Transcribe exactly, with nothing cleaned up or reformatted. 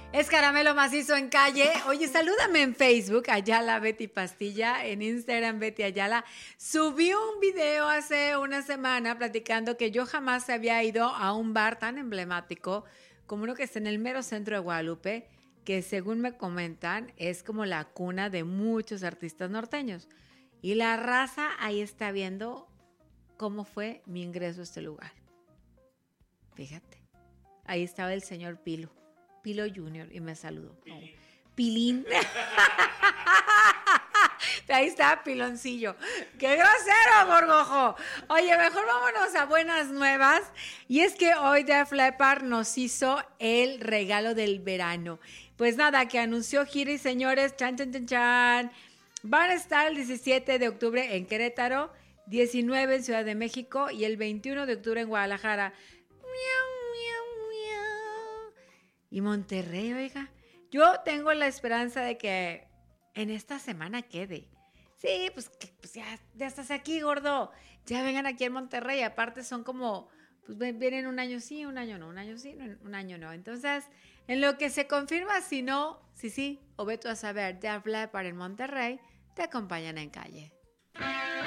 Es Caramelo Macizo en Calle. Oye, salúdame en Facebook, Ayala Betty Pastilla, en Instagram Betty Ayala. Subí un video hace una semana platicando que yo jamás había ido a un bar tan emblemático como uno que está en el mero centro de Guadalupe, que según me comentan es como la cuna de muchos artistas norteños. Y la raza ahí está viendo cómo fue mi ingreso a este lugar. Fíjate, ahí estaba el señor Pilo. Pilo Junior y me saludó. Pilín. Oh, Pilín. Ahí está Piloncillo. ¡Qué grosero, Gorgojo! Oye, mejor vámonos a buenas nuevas. Y es que hoy Def Leppard nos hizo el regalo del verano. Pues nada, que anunció gira y señores, chan, chan, chan, chan. Van a estar el diecisiete de octubre en Querétaro, diecinueve en Ciudad de México y el veintiuno de octubre en Guadalajara. Y Monterrey, oiga, yo tengo la esperanza de que en esta semana quede. Sí, pues, que, pues ya, ya estás aquí, gordo. Ya vengan aquí en Monterrey. Aparte son como, pues vienen un año sí, un año no, un año sí, un año no. Entonces, en lo que se confirma, si no, sí, sí, o ve tú a saber, Def Leppard en Monterrey, te acompañan en Calle.